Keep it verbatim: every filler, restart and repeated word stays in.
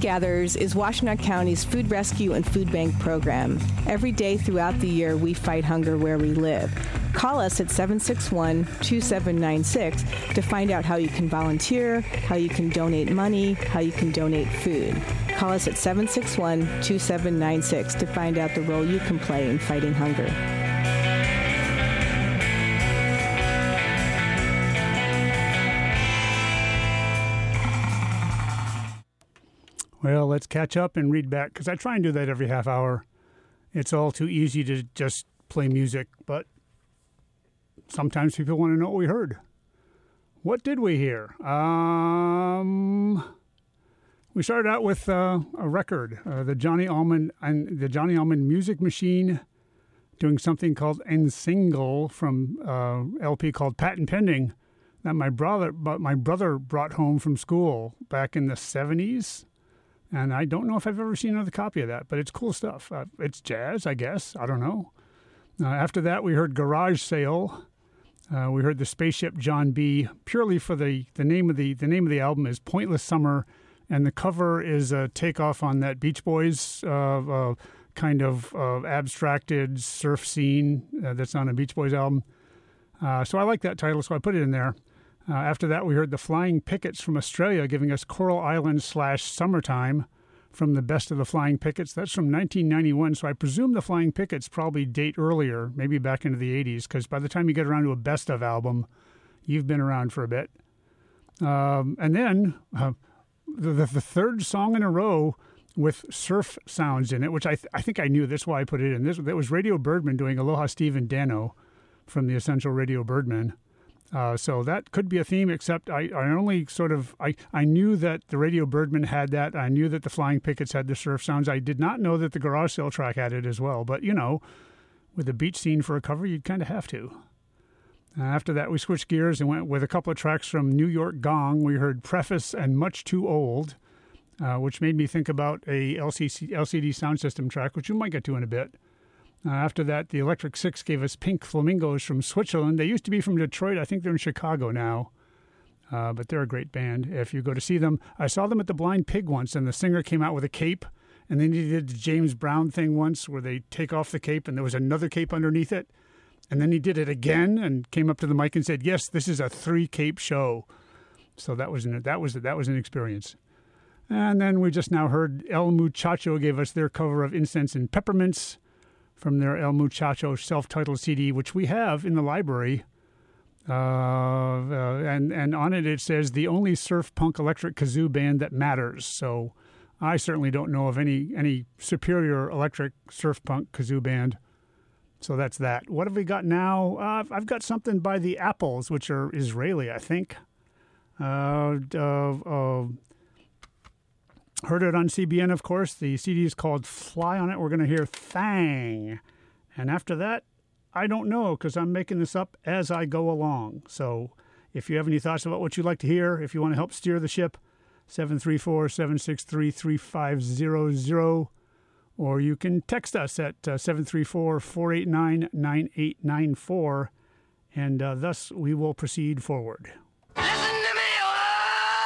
Gatherers is Washtenaw County's food rescue and food bank program. Every day throughout the year, we fight hunger where we live. Call us at seven six one, two seven nine six to find out how you can volunteer, how you can donate money, how you can donate food. Call us at seven six one, two seven nine six to find out the role you can play in fighting hunger. Well, let's catch up and read back, because I try and do that every half hour. It's all too easy to just play music, but sometimes people want to know what we heard. What did we hear? Um, we started out with uh, a record, uh, the Johnny Allman and the Johnny Allman Music Machine, doing something called N-Single from uh, L P called Patent Pending that my brother, but my brother brought home from school back in the seventies. And I don't know if I've ever seen another copy of that, but it's cool stuff. Uh, it's jazz, I guess. I don't know. Uh, after that, we heard Garage Sale. Uh, we heard the Spaceship John B. Purely for the, the name of the the name of the album is Pointless Summer, and the cover is a takeoff on that Beach Boys uh, uh, kind of uh, abstracted surf scene uh, that's on a Beach Boys album. Uh, so I like that title, so I put it in there. Uh, after that, we heard the Flying Pickets from Australia giving us Coral Island slash Summertime from the Best of the Flying Pickets. That's from nineteen ninety-one, so I presume the Flying Pickets probably date earlier, maybe back into the eighties, because by the time you get around to a Best of album, you've been around for a bit. Um, and then uh, the, the, the third song in a row with surf sounds in it, which I th- I think I knew. That's why I put it in. This that was Radio Birdman doing Aloha Steve and Dano from the Essential Radio Birdman. Uh, so that could be a theme, except I, I only sort of, I, I knew that the Radio Birdman had that. I knew that the Flying Pickets had the surf sounds. I did not know that the Garage Sale track had it as well. But, you know, with a beach scene for a cover, you'd kind of have to. Uh, after that, we switched gears and went with a couple of tracks from New York Gong. We heard Preface and Much Too Old, uh, which made me think about a L C C, L C D sound system track, which we might get to in a bit. Uh, after that, the Electric Six gave us Pink Flamingos from Switzerland. They used to be from Detroit. I think they're in Chicago now. Uh, but they're a great band if you go to see them. I saw them at the Blind Pig once, and the singer came out with a cape. And then he did the James Brown thing once where they take off the cape and there was another cape underneath it. And then he did it again and came up to the mic and said, yes, this is a three-cape show. So that was an, that was, that was an experience. And then we just now heard El Muchacho gave us their cover of Incense and Peppermints from their El Muchacho self-titled C D, which we have in the library. Uh, uh, and, and on it, it says, the only surf punk electric kazoo band that matters. So I certainly don't know of any, any superior electric surf punk kazoo band. So that's that. What have we got now? Uh, I've got something by the Apples, which are Israeli, I think. Uh, uh, uh, Heard it on C B N, of course. The C D is called Fly On It. We're going to hear Thang. And after that, I don't know, because I'm making this up as I go along. So if you have any thoughts about what you'd like to hear, if you want to help steer the ship, seven three four, seven six three, three five zero zero. Or you can text us at uh, seven three four, four eight nine, nine eight nine four. And uh, thus we will proceed forward.